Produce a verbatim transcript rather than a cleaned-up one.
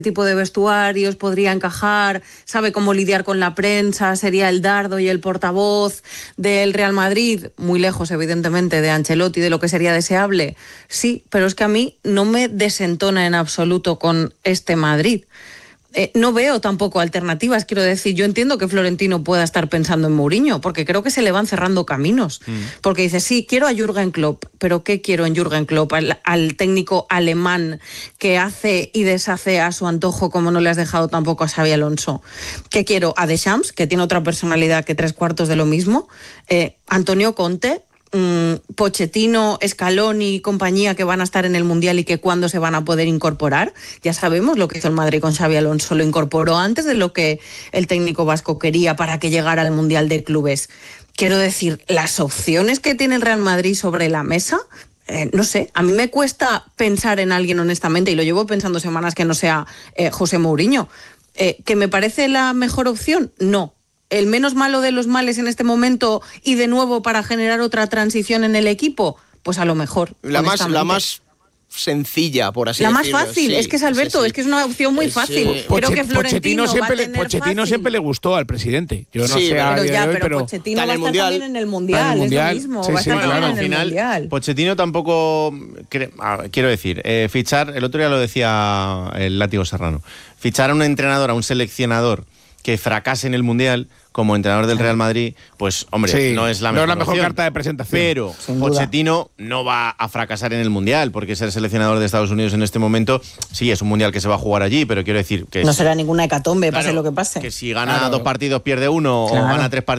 tipo de vestuarios podría encajar, sabe cómo lidiar con la prensa, sería el dardo y el portavoz del Real Madrid, muy lejos evidentemente de Ancelotti, de lo que sería deseable. Sí, pero es que a mí no me desentona en absoluto con este Madrid. Eh, no veo tampoco alternativas, quiero decir, yo entiendo que Florentino pueda estar pensando en Mourinho, porque creo que se le van cerrando caminos, mm. porque dice, sí, quiero a Jürgen Klopp, pero ¿qué quiero en Jürgen Klopp? Al, al técnico alemán que hace y deshace a su antojo, como no le has dejado tampoco a Xabi Alonso. ¿Qué quiero? A Deschamps, que tiene otra personalidad que tres cuartos de lo mismo, eh, Antonio Conte, Pochettino, Scaloni y compañía, que van a estar en el Mundial y que cuándo se van a poder incorporar. Ya sabemos lo que hizo el Madrid con Xabi Alonso, lo incorporó antes de lo que el técnico vasco quería para que llegara al Mundial de Clubes. Quiero decir, las opciones que tiene el Real Madrid sobre la mesa, eh, no sé, a mí me cuesta pensar en alguien honestamente, y lo llevo pensando semanas, que no sea eh, José Mourinho. Eh, ¿Que me parece la mejor opción? No. ¿El menos malo de los males en este momento y de nuevo para generar otra transición en el equipo? Pues a lo mejor. La más, la más sencilla, por así la decirlo. La más fácil, sí, es que es Alberto, sí, sí. es que es una opción muy fácil. Sí. Creo que Florentino siempre, va a tener Pochettino fácil. siempre le gustó al presidente. Yo no sí, sé pero, ya, hoy, pero, pero Pochettino va a estar mundial. también en el Mundial, el mundial. Es lo mismo, sí, va a sí, estar claro, también en al final, el Mundial. Pochettino tampoco, quiero decir, eh, fichar, el otro día lo decía el Látigo Serrano, fichar a un entrenador, a un seleccionador que fracase en el Mundial como entrenador del Real Madrid, pues, hombre, sí, no es la mejor, no es la mejor opción, carta de presentación. Pero Pochettino no va a fracasar en el Mundial, porque ser seleccionador de Estados Unidos en este momento, sí, es un Mundial que se va a jugar allí, pero quiero decir que... No será ninguna hecatombe, claro, pase lo que pase. Que si gana claro. dos partidos, pierde uno, claro. o gana tres partidos,